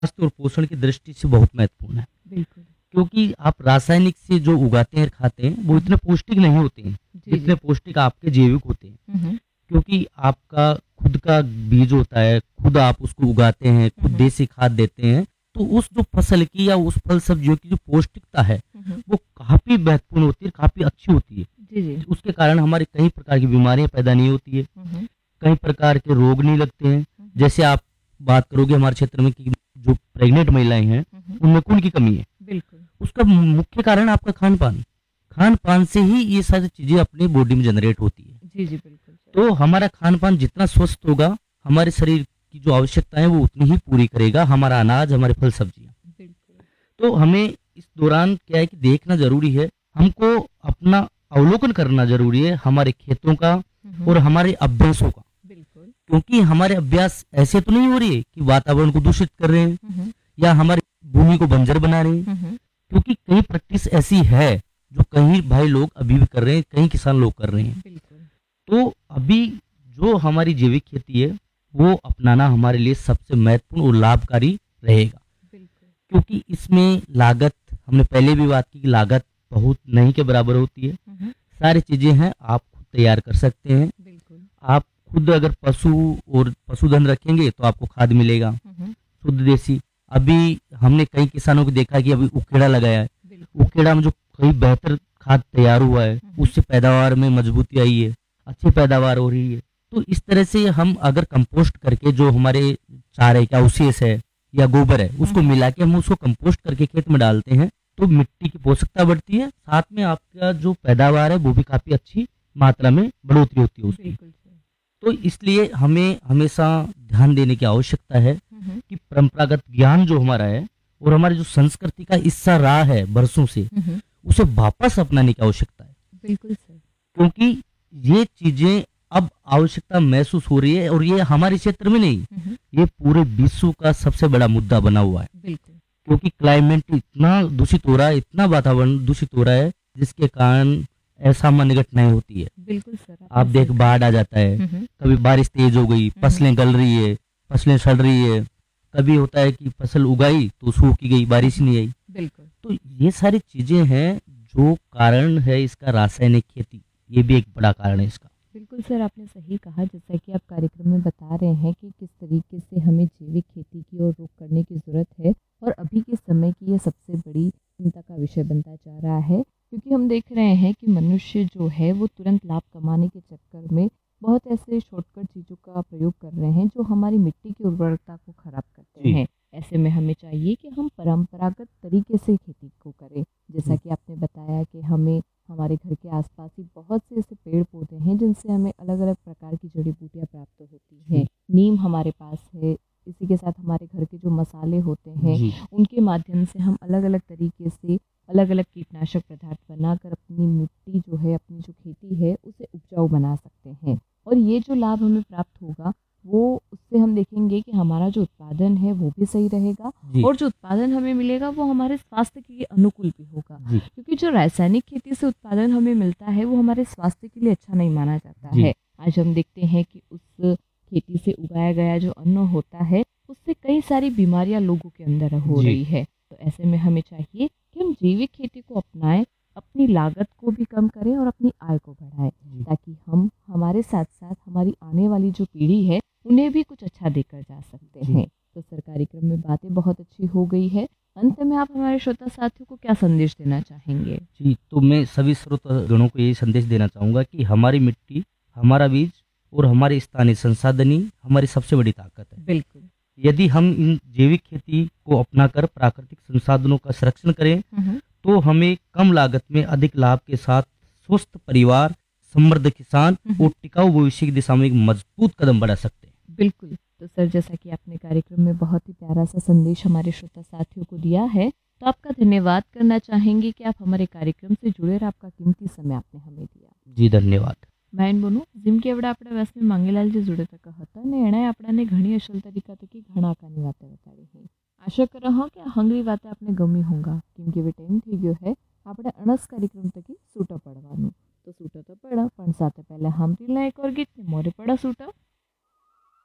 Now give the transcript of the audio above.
स्वास्थ्य और पोषण की दृष्टि से बहुत महत्वपूर्ण है। बिल्कुल। क्योंकि आप रासायनिक से जो उगाते हैं, खाते हैं, वो इतने पौष्टिक नहीं होते हैं, जी, जितने जी। पौष्टिक आपके जैविक होते हैं। हुँ, क्योंकि आपका खुद का बीज होता है, खुद आप उसको उगाते हैं, खुद हुँ, देसी खाद देते हैं, तो उस जो फसल की या उस फल सब्जियों की जो पौष्टिकता है, हुँ। वो काफ़ी महत्वपूर्ण होती है, काफ़ी अच्छी होती है। जी, जी। उसके कारण हमारे कई प्रकार की बीमारियाँ पैदा नहीं होती है, हुँ, कई प्रकार के रोग नहीं लगते हैं। हुँ। जैसे आप बात करोगे हमारे क्षेत्र में कि जो प्रेग्नेंट महिलाएँ हैं, हुँ। उनमें खून की कमी है। बिल्कुल। उसका मुख्य कारण आपका खान-पान। खान-पान से ही ये सारी चीज़ें अपनी बॉडी में जनरेट होती है। जी, जी, बिल्कुल सर। तो हमारा खान-पान जितना स्वस्थ होगा, हमारे शरीर की जो आवश्यकताएँ वो उतनी ही पूरी करेगा, हमारा अनाज, हमारे फल सब्जियाँ। बिल्कुल। तो हमें इस दौरान क्या है कि देखना ज़रूरी है, हमको अपना अवलोकन करना ज़रूरी है, हमारे खेतों का हुँ। और हमारे अभ्यासों का। बिल्कुल। क्योंकि हमारे अभ्यास ऐसे तो नहीं हो रही है कि वातावरण को दूषित कर रहे हैं हुँ, या हमारी भूमि को बंजर बना रहे हैं। हुँ। क्योंकि कई प्रैक्टिस ऐसी है, जो कहीं भाई लोग अभी भी कर रहे हैं, कई किसान लोग कर रहे हैं। बिल्कुल। तो अभी जो हमारी जैविक खेती है, वो अपनाना हमारे लिए सबसे महत्वपूर्ण और लाभकारी रहेगा। बिल्कुल। क्योंकि इसमें लागत, हमने पहले भी बात की कि लागत बहुत नहीं के बराबर होती है। हुँ। सारी चीज़ें हैं, आप खुद तैयार कर सकते हैं। बिल्कुल। आप खुद अगर पशु और पशुधन रखेंगे तो आपको खाद मिलेगा, हुँ। शुद्ध देसी। अभी हमने कई किसानों को देखा है कि अभी उखेड़ा लगाया है। बिल्कुल। उखेड़ा में जो कई बेहतर खाद तैयार हुआ है, हुँ। उससे पैदावार में मजबूती आई है, अच्छी पैदावार हो रही है। तो इस तरह से हम अगर कंपोस्ट करके जो हमारे चारे का अवशेष है या गोबर है, उसको हुँ। मिला के हम उसको कंपोस्ट करके खेत में डालते हैं, तो मिट्टी की पोषकता बढ़ती है, साथ में आपका जो पैदावार है वो भी काफ़ी अच्छी मात्रा में बढ़ोतरी होती है उसकी। बिल्कुल सर। तो इसलिए हमें हमेशा ध्यान देने की आवश्यकता है हुँ। कि परंपरागत ज्ञान जो हमारा है और हमारी जो संस्कृति का हिस्सा रहा है बरसों से, हुँ। उसे वापस अपनाने की आवश्यकता है। बिल्कुल सर। क्योंकि ये चीज़ें अब आवश्यकता महसूस हो रही है और ये हमारे क्षेत्र में नहीं, हुँ। ये पूरे विश्व का सबसे बड़ा मुद्दा बना हुआ है। बिल्कुल। क्योंकि क्लाइमेट इतना दूषित हो रहा है, इतना वातावरण दूषित हो रहा है, जिसके कारण असामान्य घटनाएँ होती है। बिल्कुल सर, आप आपने सही देख, कहा। बाढ़ आ जाता है, हुँ। कभी बारिश तेज हो गई, हुँ। फसलें गल रही है, फसलें सड़ रही है, कभी होता है कि फसल उगाई तो सूख गई, बारिश ही नहीं आई। बिल्कुल। तो ये सारी चीज़ें हैं जो कारण है इसका रासायनिक खेती, ये भी एक बड़ा कारण है इसका। बिल्कुल सर, आपने सही कहा। जैसा कि आप कार्यक्रम में बता रहे हैं कि किस तरीके से हमें जैविक खेती की ओर रुख करने की ज़रूरत है और अभी के समय की ये सबसे बड़ी चिंता का विषय बनता जा रहा है, क्योंकि हम देख रहे हैं कि मनुष्य जो है वो तुरंत लाभ कमाने के चक्कर में बहुत ऐसे शॉर्टकट चीज़ों का प्रयोग कर रहे हैं जो हमारी मिट्टी की उर्वरकता को खराब करते जी। हैं। ऐसे में हमें चाहिए कि हम परंपरागत तरीके से खेती को करें। जैसा हुँ। कि आपने बताया कि हमें हमारे घर के आसपास ही बहुत से ऐसे पेड़ पौधे हैं जिनसे हमें अलग अलग प्रकार की जड़ी बूटियाँ प्राप्त होती हैं। जी। नीम हमारे पास है, इसी के साथ हमारे घर के जो मसाले होते हैं जी। उनके माध्यम से हम अलग अलग तरीके से अलग अलग कीटनाशक पदार्थ बनाकर अपनी मिट्टी जो है, अपनी जो खेती है उसे उपजाऊ बना सकते हैं। और ये जो लाभ हमें प्राप्त होगा वो उससे हम देखेंगे कि हमारा जो उत्पादन है वो भी सही रहेगा जी। और जो उत्पादन हमें मिलेगा वो हमारे स्वास्थ्य के अनुकूल भी होगा। जी। क्योंकि जो रासायनिक खेती से उत्पादन हमें मिलता है वो हमारे स्वास्थ्य के लिए अच्छा नहीं माना जाता जी। है। आज हम देखते हैं कि उस खेती से उगाया गया जो अन्न होता है उससे कई सारी बीमारियां लोगों के अंदर हो जी। रही है। तो ऐसे में हमें चाहिए कि हम जैविक खेती को अपनाएं, अपनी लागत को भी कम करें और अपनी आय को बढ़ाएं, जी। ताकि हम हमारे साथ साथ हमारी आने वाली जो पीढ़ी है उन्हें भी कुछ अच्छा देकर जा सकते जी। हैं। तो सर, कार्यक्रम में बातें बहुत अच्छी हो गई है। अंत में आप हमारे श्रोता साथियों को क्या संदेश देना चाहेंगे? जी, तो मैं सभी श्रोतागणों को यही संदेश देना चाहूँगा कि हमारी मिट्टी, हमारा बीज और हमारे स्थानीय संसाधन ही हमारी सबसे बड़ी ताकत है। बिल्कुल। यदि हम इन जैविक खेती को अपनाकर प्राकृतिक संसाधनों का संरक्षण करें, हुँ। तो हमें कम लागत में अधिक लाभ के साथ स्वस्थ परिवार, समृद्ध किसान और हुँ। टिकाऊ भविष्य की दिशा में एक मजबूत कदम बढ़ा सकते हैं। बिल्कुल। तो सर, जैसा कि आपने कार्यक्रम में बहुत ही प्यारा-सा संदेश हमारे श्रोता साथियों को दिया है, तो आपका धन्यवाद करना चाहेंगे कि आप हमारे कार्यक्रम से जुड़े और आपका कीमती समय आपने हमें दिया। जी, धन्यवाद. બહેન બોનું જેમ કે એવડે આપણે વ્યાસની માંગેલાલજી જોડે તક હતા ને એણે આપણાને ઘણી અસલ તરીકા તકી ઘણા કાની વાતે બતાડી હે. આશા કરો હો કે આ હંગરી વાતે આપણે ગમી હોંગા કેમ કે હવે ટાઈમ થઈ ગયો હે આપણે અણસ કાર્યક્રમ તકી છૂટા પડવાનું. તો છૂટા તો પડા પણ સાથે પહેલા સાંભળી લે એક ઓર ગીત ને મોરે પડા છૂટા.